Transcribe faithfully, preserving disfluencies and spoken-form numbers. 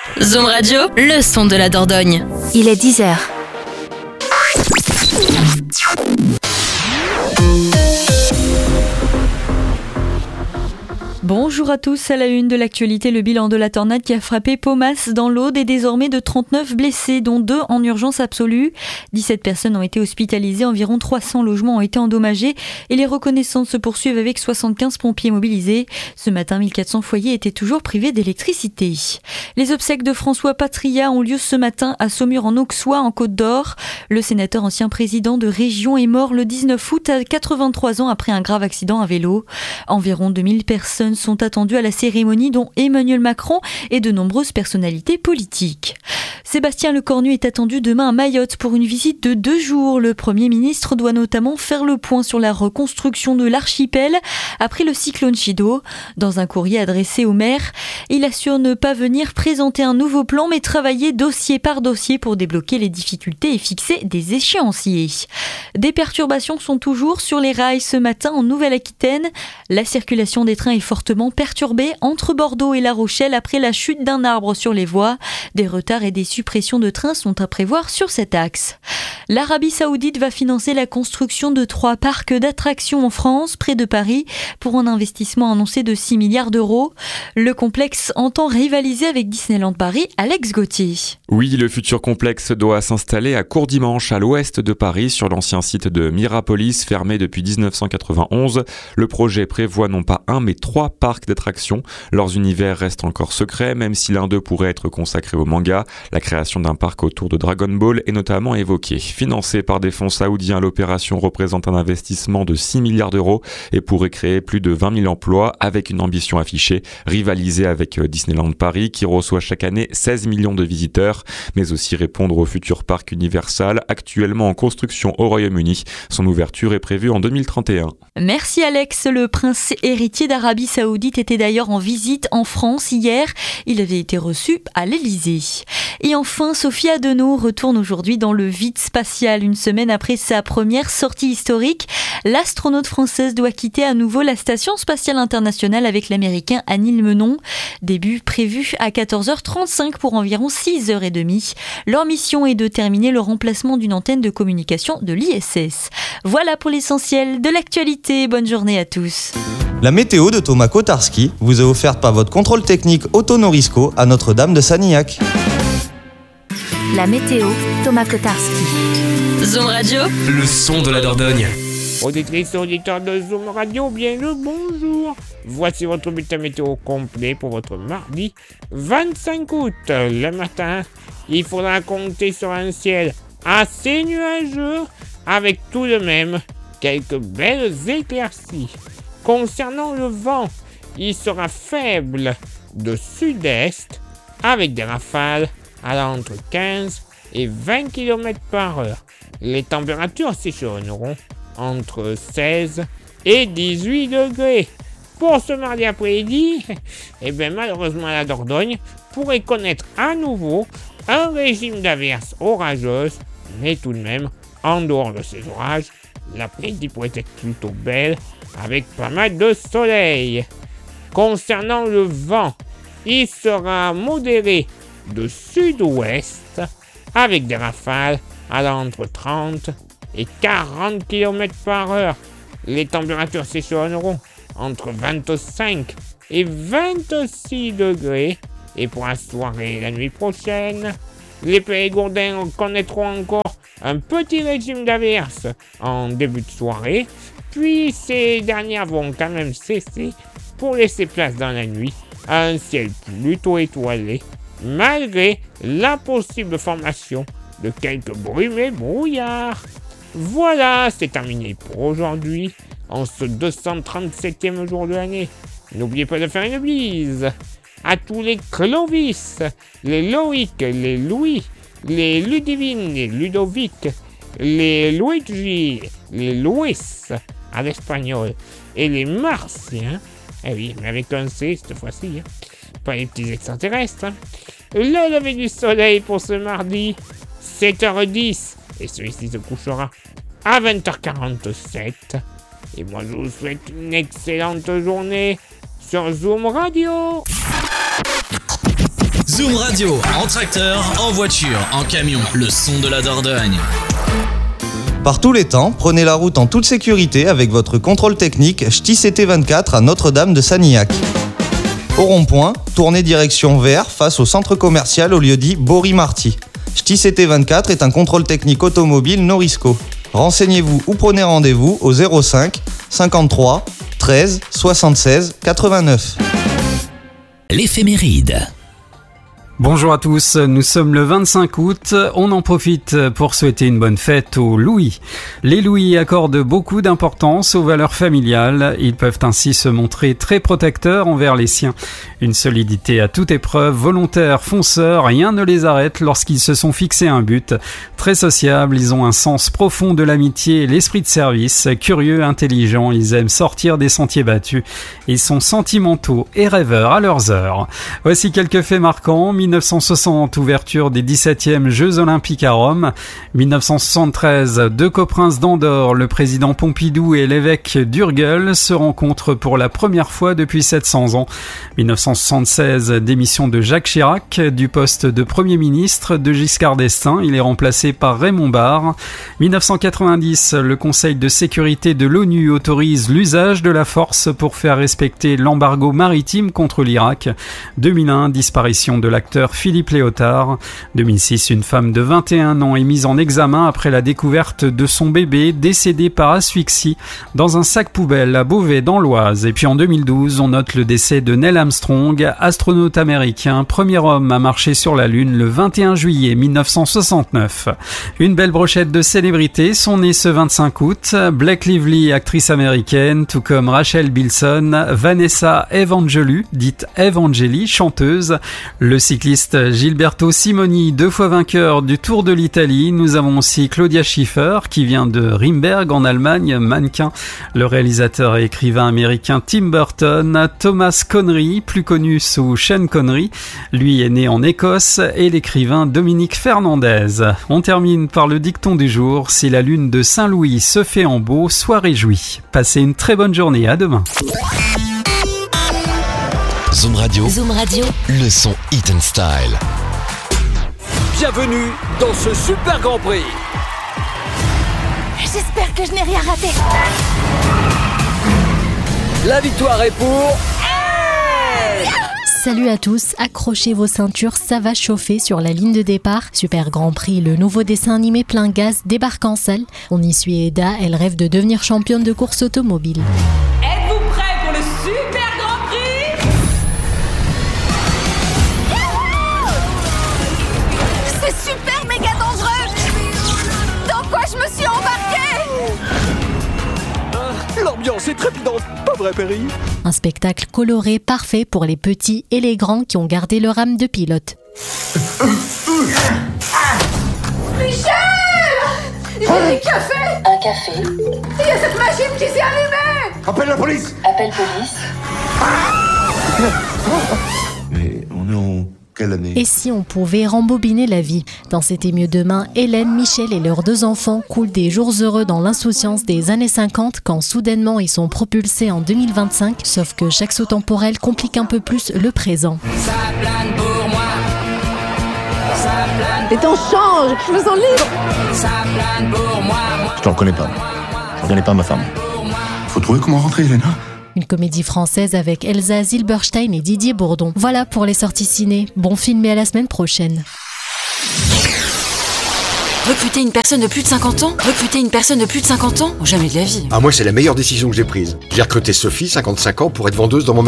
Zoom Radio, le son de la Dordogne. Il est dix heures. Bonjour à tous, à la une de l'actualité, le bilan de la tornade qui a frappé Paumas dans l'Aude est désormais de trente-neuf blessés, dont deux en urgence absolue. dix-sept personnes ont été hospitalisées, environ trois cents logements ont été endommagés et les reconnaissances se poursuivent avec soixante-quinze pompiers mobilisés. Ce matin, mille quatre cents foyers étaient toujours privés d'électricité. Les obsèques de François Patria ont lieu ce matin à Saumur en Auxois, en Côte d'Or. Le sénateur ancien président de région est mort le dix-neuf août à quatre-vingt-trois ans après un grave accident à vélo. Environ deux mille personnes sont attendus à la cérémonie, dont Emmanuel Macron et de nombreuses personnalités politiques. Sébastien Lecornu est attendu demain à Mayotte pour une visite de deux jours. Le Premier ministre doit notamment faire le point sur la reconstruction de l'archipel après le cyclone Chido. Dans un courrier adressé au maire, il assure ne pas venir présenter un nouveau plan, mais travailler dossier par dossier pour débloquer les difficultés et fixer des échéanciers. Des perturbations sont toujours sur les rails ce matin en Nouvelle-Aquitaine. La circulation des trains est fortement perturbée entre Bordeaux et La Rochelle après la chute d'un arbre sur les voies. Des retards et des suppressions de trains sont à prévoir sur cet axe. L'Arabie Saoudite va financer la construction de trois parcs d'attractions en France, près de Paris, pour un investissement annoncé de six milliards d'euros. Le complexe entend rivaliser avec Disneyland Paris. Alex Gauthier. Oui, le futur complexe doit s'installer à Courdimanche, à l'ouest de Paris, sur l'ancien site de Mirapolis, fermé depuis dix-neuf cent quatre-vingt-onze. Le projet prévoit non pas un, mais trois parcs d'attractions. Leurs univers restent encore secrets, même si l'un d'eux pourrait être consacré au manga. La création d'un parc autour de Dragon Ball est notamment évoquée. Financée par des fonds saoudiens, l'opération représente un investissement de six milliards d'euros et pourrait créer plus de vingt mille emplois, avec une ambition affichée, rivaliser avec Disneyland Paris, qui reçoit chaque année seize millions de visiteurs, mais aussi répondre au futur parc Universal, actuellement en construction au Royaume-Uni. Son ouverture est prévue en deux mille trente et un. Merci Alex. Le prince héritier d'Arabie Saoudite était d'ailleurs en visite en France hier. Il avait été reçu à l'Elysée. Et enfin, Sophie Adenau retourne aujourd'hui dans le vide spatial. Une semaine après sa première sortie historique, l'astronaute française doit quitter à nouveau la Station spatiale internationale avec l'américain Anil Menon. Début prévu à quatorze heures trente-cinq pour environ six heures trente. Leur mission est de terminer le remplacement d'une antenne de communication de l'I S S. Voilà pour l'essentiel de l'actualité. Bonne journée à tous. La météo de Thomas Kotarski vous est offerte par votre contrôle technique Auto Norisco à Notre-Dame de Sanilhac. La météo, Thomas Kotarski. Zoom Radio, le son de la Dordogne. Auditrices et auditeurs de Zoom Radio, bien le bonjour. Voici votre bulletin météo complet pour votre mardi vingt-cinq août. Le matin, il faudra compter sur un ciel assez nuageux avec tout de même quelques belles éclaircies. Concernant le vent, il sera faible de sud-est avec des rafales allant entre quinze et vingt kilomètres par heure. Les températures s'échelonneront entre seize et dix-huit degrés. Pour ce mardi après-midi, eh bien malheureusement la Dordogne pourrait connaître à nouveau un régime d'averses orageuses, mais tout de même, en dehors de ces orages, l'après-midi pourrait être plutôt belle avec pas mal de soleil. Concernant le vent, il sera modéré de sud-ouest avec des rafales allant entre trente et quarante kilomètres par heure. Les températures s'échelonneront entre vingt-cinq et vingt-six degrés. Et pour la soirée et la nuit prochaine, les Périgourdins connaîtront encore un petit régime d'averses en début de soirée. Puis ces dernières vont quand même cesser pour laisser place dans la nuit à un ciel plutôt étoilé, malgré la possible formation de quelques brumes et brouillards. Voilà, c'est terminé pour aujourd'hui, en ce deux cent trente-septième jour de l'année. N'oubliez pas de faire une bise à tous les Clovis, les Loïc, les Louis, les Ludivine, les Ludovic, les Luigi, les Luis à l'espagnol et les Martiens. Eh oui, mais avec un C cette fois-ci, hein. Pas les petits extraterrestres. Hein. Le lever du soleil pour ce mardi, sept heures dix, et celui-ci se couchera à vingt heures quarante-sept. Et moi, je vous souhaite une excellente journée sur Zoom Radio. Zoom Radio, en tracteur, en voiture, en camion, le son de la Dordogne. Par tous les temps, prenez la route en toute sécurité avec votre contrôle technique Ch'ti C T vingt-quatre à Notre-Dame de Sanilhac. Au rond-point, tournez direction vers face au centre commercial au lieu-dit Bory-Marty. Ch'ti C T vingt-quatre est un contrôle technique automobile Norisco. Renseignez-vous ou prenez rendez-vous au zéro cinq cinquante-trois treize soixante-seize quatre-vingt-neuf. L'éphéméride. Bonjour à tous, nous sommes le vingt-cinq août, on en profite pour souhaiter une bonne fête aux Louis. Les Louis accordent beaucoup d'importance aux valeurs familiales, ils peuvent ainsi se montrer très protecteurs envers les siens. Une solidité à toute épreuve, volontaires, fonceurs, rien ne les arrête lorsqu'ils se sont fixés un but. Très sociables, ils ont un sens profond de l'amitié et l'esprit de service, curieux, intelligents, ils aiment sortir des sentiers battus. Ils sont sentimentaux et rêveurs à leurs heures. Voici quelques faits marquants. mille neuf cent soixante, ouverture des dix-septièmes Jeux Olympiques à Rome. mille neuf cent soixante-treize, deux coprinces d'Andorre, le président Pompidou et l'évêque d'Urgell se rencontrent pour la première fois depuis sept cents ans. mille neuf cent soixante-seize, démission de Jacques Chirac du poste de Premier ministre de Giscard d'Estaing. Il est remplacé par Raymond Barre. mille neuf cent quatre-vingt-dix, le Conseil de sécurité de l'ONU autorise l'usage de la force pour faire respecter l'embargo maritime contre l'Irak. deux mille un, disparition de l'acteur Philippe Léotard. deux mille six, une femme de vingt et un ans est mise en examen après la découverte de son bébé décédé par asphyxie dans un sac poubelle à Beauvais dans l'Oise. Et puis en deux mille douze, on note le décès de Neil Armstrong, astronaute américain, premier homme à marcher sur la Lune le vingt et un juillet mille neuf cent soixante-neuf. Une belle brochette de célébrités sont nées ce vingt-cinq août. Blake Lively, actrice américaine, tout comme Rachel Bilson, Vanessa Evangelou, dite Evangeli, chanteuse, le cycliste Gilberto Simoni, deux fois vainqueur du Tour de l'Italie. Nous avons aussi Claudia Schiffer, qui vient de Rimberg en Allemagne, mannequin. Le réalisateur et écrivain américain Tim Burton, Thomas Connery, plus connu sous Sean Connery. Lui est né en Écosse, et l'écrivain Dominique Fernandez. On termine par le dicton du jour. Si la lune de Saint-Louis se fait en beau, sois réjoui. Passez une très bonne journée, à demain. Zoom Radio. Zoom Radio. Le son Hit and Style. Bienvenue dans ce super Grand Prix. J'espère que je n'ai rien raté. La victoire est pour... Salut à tous, accrochez vos ceintures, ça va chauffer sur la ligne de départ. Super Grand Prix, le nouveau dessin animé plein gaz débarque en salle. On y suit Eda, elle rêve de devenir championne de course automobile. Êtes-vous prêts pour le Super Grand Prix? C'est super méga dangereux. Dans quoi je me suis embarquée? Ah, l'ambiance est trépidante, pas vrai Perry? Un spectacle coloré parfait pour les petits et les grands qui ont gardé leur âme de pilote. Michel! J'ai du café! Un café. Il y a cette machine qui s'est allumée! Appelle la police! Appelle police. Mais on est en quelle année? Et si on pouvait rembobiner la vie? Dans C'était mieux demain, Hélène, Michel et leurs deux enfants coulent des jours heureux dans l'insouciance des années cinquante quand soudainement ils sont propulsés en deux mille vingt-cinq, sauf que chaque saut temporel complique un peu plus le présent. Ça plane pour moi. Ça plane. Les temps changent, je me sens libre. Ça plane pour moi. Je t'en reconnais pas. Je reconnais pas ma femme. Faut trouver comment rentrer, Hélène. Une comédie française avec Elsa Zilberstein et Didier Bourdon. Voilà pour les sorties ciné. Bon film et à la semaine prochaine. Recruter une personne de plus de cinquante ans? Recruter une personne de plus de cinquante ans? Jamais de la vie. Ah, moi, c'est la meilleure décision que j'ai prise. J'ai recruté Sophie, cinquante-cinq ans, pour être vendeuse dans mon